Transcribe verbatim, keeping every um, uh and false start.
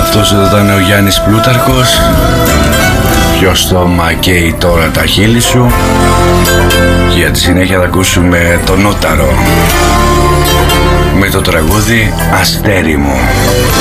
Αυτός εδώ ήταν ο Γιάννης Πλούταρχος. Ποιο στόμα καίει τώρα τα χείλη σου. Και για τη συνέχεια θα ακούσουμε τον Νόταρο με το τραγούδι Αστέρι μου.